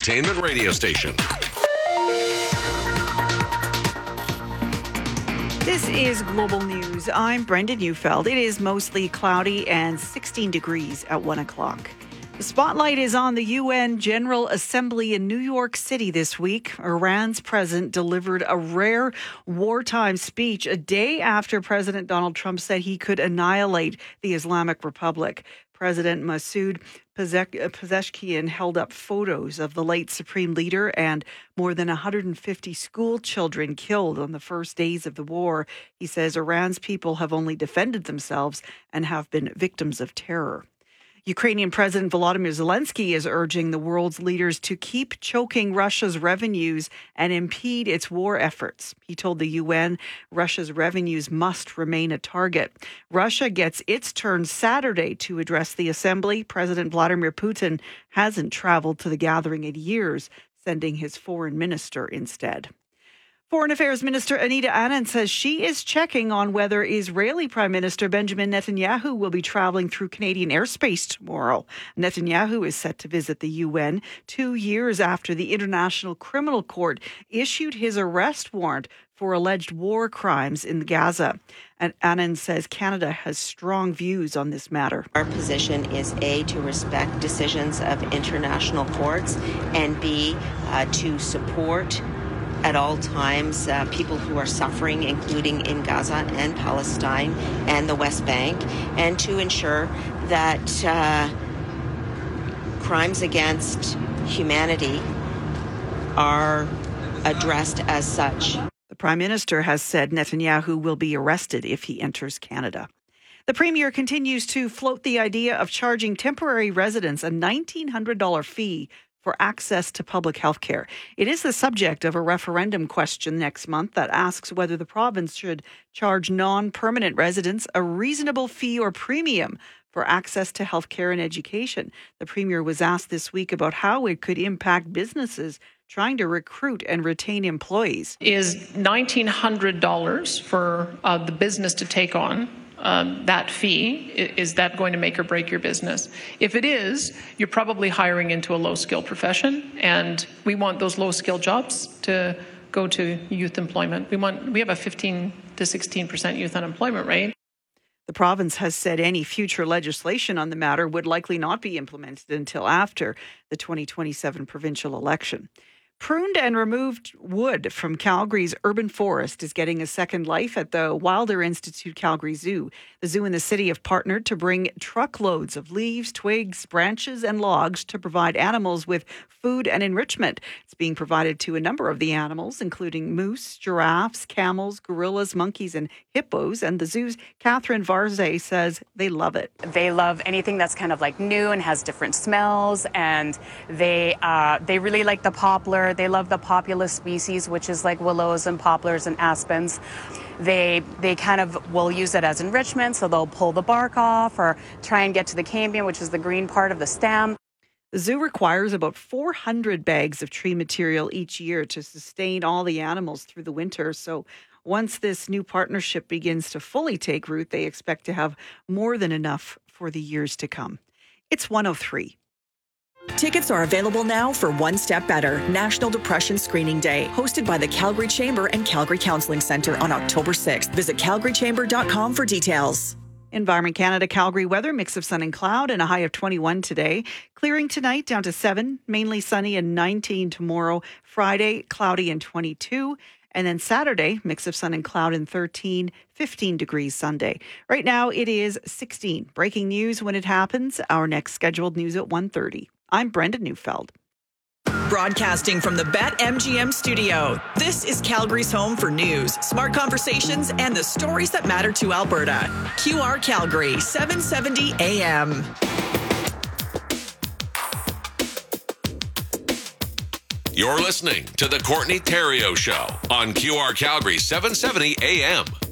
infotainment radio station. This is Global News. I'm Brenda Neufeld. It is mostly cloudy and 16 degrees at 1 o'clock. The spotlight is on the UN General Assembly in New York City this week. Iran's president delivered a rare wartime speech a day after President Donald Trump said he could annihilate the Islamic Republic. President Masoud Pezeshkian held up photos of the late supreme leader and more than 150 school children killed on the first days of the war. He says Iran's people have only defended themselves and have been victims of terror. Ukrainian President Volodymyr Zelensky is urging the world's leaders to keep choking Russia's revenues and impede its war efforts. He told the UN Russia's revenues must remain a target. Russia gets its turn Saturday to address the assembly. President Vladimir Putin hasn't traveled to the gathering in years, sending his foreign minister instead. Foreign Affairs Minister Anita Anand says she is checking on whether Israeli Prime Minister Benjamin Netanyahu will be traveling through Canadian airspace tomorrow. Netanyahu is set to visit the UN 2 years after the International Criminal Court issued his arrest warrant for alleged war crimes in Gaza. And Anand says Canada has strong views on this matter. Our position is A, to respect decisions of international courts, and B, to support at all times people who are suffering, including in Gaza and Palestine and the West Bank, and to ensure that crimes against humanity are addressed as such. The Prime Minister has said Netanyahu will be arrested if he enters Canada. The Premier continues to float the idea of charging temporary residents a $1,900 fee for access to public health care. It is the subject of a referendum question next month that asks whether the province should charge non-permanent residents a reasonable fee or premium for access to health care and education. The Premier was asked this week about how it could impact businesses trying to recruit and retain employees. Is $1,900 for the business to take on that fee, is that going to make or break your business? If it is, you're probably hiring into a low-skill profession, and we want those low-skill jobs to go to youth employment. We have a 15 to 16% youth unemployment rate. The province has said any future legislation on the matter would likely not be implemented until after the 2027 provincial election. Pruned and removed wood from Calgary's urban forest is getting a second life at the Wilder Institute Calgary Zoo. The zoo and the city have partnered to bring truckloads of leaves, twigs, branches, and logs to provide animals with food and enrichment. It's being provided to a number of the animals, including moose, giraffes, camels, gorillas, monkeys, and hippos. And the zoo's Catherine Varze says they love it. They love anything that's kind of like new and has different smells, and they really like the poplar. They love the populous species, which is like willows and poplars and aspens. They kind of will use it as enrichment, so they'll pull the bark off or try and get to the cambium, which is the green part of the stem. The zoo requires about 400 bags of tree material each year to sustain all the animals through the winter. So once this new partnership begins to fully take root, they expect to have more than enough for the years to come. It's 1:03. Tickets are available now for One Step Better, National Depression Screening Day, hosted by the Calgary Chamber and Calgary Counseling Centre on October 6th. Visit calgarychamber.com for details. Environment Canada Calgary weather, mix of sun and cloud and a high of 21 today. Clearing tonight down to 7, mainly sunny and 19 tomorrow. Friday, cloudy and 22. And then Saturday, mix of sun and cloud and 13, 15 degrees Sunday. Right now it is 16. Breaking news when it happens. Our next scheduled news at 1:30. I'm Brenda Neufeld. Broadcasting from the BetMGM studio, this is Calgary's home for news, smart conversations, and the stories that matter to Alberta. QR Calgary, 770 AM. You're listening to The Courtney Theriault Show on QR Calgary 770 AM.